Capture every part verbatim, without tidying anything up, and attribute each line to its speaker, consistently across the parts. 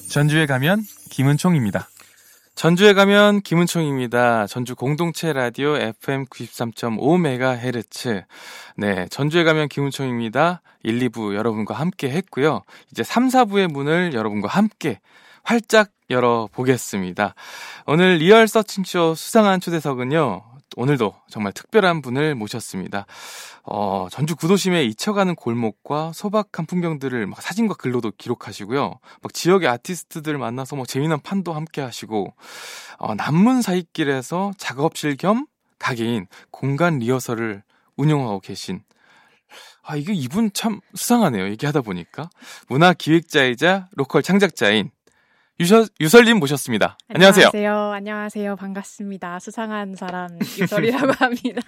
Speaker 1: 전주에 가면 김은총입니다.
Speaker 2: 전주에 가면 김은총입니다. 전주 공동체 라디오 에프엠 구십삼 점 오 메가헤르츠. 네, 전주에 가면 김은총입니다. 일, 이 부 여러분과 함께 했고요. 이제 삼, 사 부의 문을 여러분과 함께 활짝 열어보겠습니다. 오늘 리얼 서칭쇼 수상한 초대석은요, 오늘도 정말 특별한 분을 모셨습니다. 어, 전주 구도심에 잊혀가는 골목과 소박한 풍경들을 막 사진과 글로도 기록하시고요. 막 지역의 아티스트들 만나서 뭐 재미난 판도 함께 하시고, 어, 남문 사이길에서 작업실 겸 가게인 공간 리허설을 운영하고 계신, 아, 이게 이분 참 수상하네요. 얘기하다 보니까. 문화 기획자이자 로컬 창작자인 유서, 유설님 모셨습니다. 안녕하세요.
Speaker 3: 안녕하세요. 안녕하세요. 반갑습니다. 수상한 사람 유설이라고 합니다.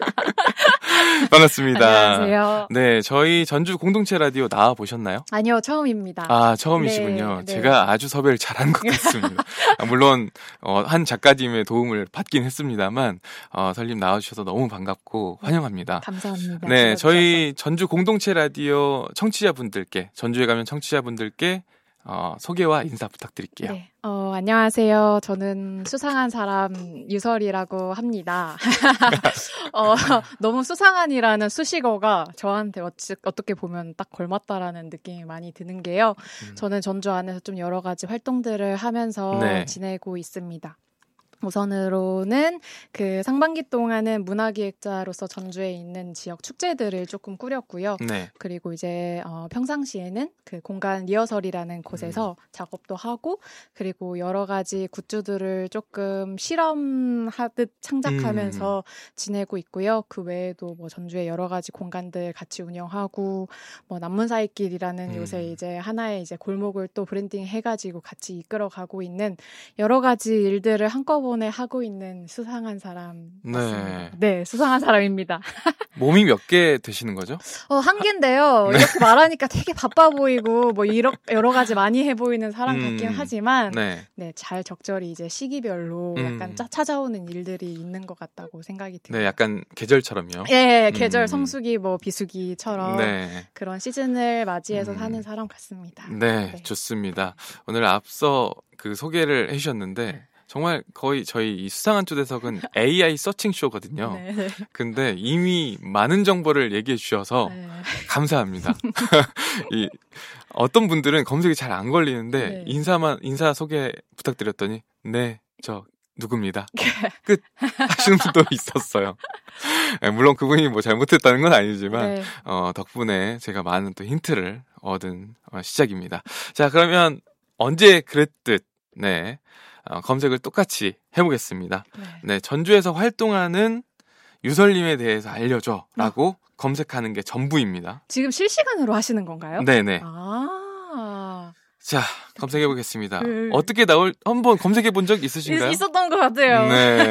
Speaker 2: 반갑습니다.
Speaker 3: 안녕하세요.
Speaker 2: 네, 저희 전주 공동체 라디오 나와 보셨나요?
Speaker 3: 아니요, 처음입니다.
Speaker 2: 아, 처음이시군요.
Speaker 3: 네, 네.
Speaker 2: 제가 아주 섭외를 잘한 것 같습니다. 아, 물론 어, 한 작가님의 도움을 받긴 했습니다만 어, 설님 나와주셔서 너무 반갑고 환영합니다.
Speaker 3: 감사합니다.
Speaker 2: 네, 저희 전주 공동체 라디오 청취자분들께, 전주에 가면 청취자분들께 어, 소개와 인사 부탁드릴게요.
Speaker 3: 네. 어, 안녕하세요. 저는 수상한 사람 유설이라고 합니다. 어, 너무 수상한이라는 수식어가 저한테 어찌, 어떻게 보면 딱 걸맞다라는 느낌이 많이 드는 게요. 음. 저는 전주 안에서 좀 여러 가지 활동들을 하면서 네. 지내고 있습니다. 우선으로는 그 상반기 동안은 문화기획자로서 전주에 있는 지역 축제들을 조금 꾸렸고요. 네. 그리고 이제 어, 평상시에는 그 공간 리허설이라는 곳에서 음. 작업도 하고, 그리고 여러 가지 굿즈들을 조금 실험하듯 창작하면서 음. 지내고 있고요. 그 외에도 뭐 전주에 여러 가지 공간들 같이 운영하고, 뭐 남문사이길이라는 음. 요새 이제 하나의 이제 골목을 또 브랜딩 해가지고 같이 이끌어가고 있는 여러 가지 일들을 한꺼번에 하고 있는 수상한 사람. 네, 네, 수상한 사람입니다.
Speaker 2: 몸이 몇 개 되시는 거죠?
Speaker 3: 어, 한 개인데요. 네. 이렇게 말하니까 되게 바빠 보이고 뭐 이러, 여러 가지 많이 해 보이는 사람 음, 같긴 하지만 네. 네, 잘 적절히 이제 시기별로 음. 약간 짜, 찾아오는 일들이 있는 것 같다고 생각이 듭니다.
Speaker 2: 네, 약간 계절처럼요.
Speaker 3: 네, 계절 음. 성수기 뭐 비수기처럼
Speaker 2: 네.
Speaker 3: 그런 시즌을 맞이해서 음. 사는 사람 같습니다.
Speaker 2: 네, 네, 좋습니다. 오늘 앞서 그 소개를 해주셨는데 정말 거의 저희 이 수상한 초대석은 에이아이 서칭 쇼거든요. 네. 근데 이미 많은 정보를 얘기해 주셔서 네. 감사합니다. 이 어떤 분들은 검색이 잘 안 걸리는데 네. 인사만 인사 소개 부탁드렸더니 네, 저 누굽니다. 끝 하시는 분도 있었어요. 네, 물론 그분이 뭐 잘못했다는 건 아니지만 네. 어, 덕분에 제가 많은 또 힌트를 얻은 어, 시작입니다. 자, 그러면 언제 그랬듯 네. 어, 검색을 똑같이 해보겠습니다. 네. 네, 전주에서 활동하는 유설님에 대해서 알려줘 라고 어. 검색하는 게 전부입니다.
Speaker 3: 지금 실시간으로 하시는 건가요?
Speaker 2: 네네.
Speaker 3: 아.
Speaker 2: 자, 검색해보겠습니다. 그... 어떻게 나올, 한번 검색해본 적 있으신가요?
Speaker 3: 있었던 것 같아요.
Speaker 2: 네.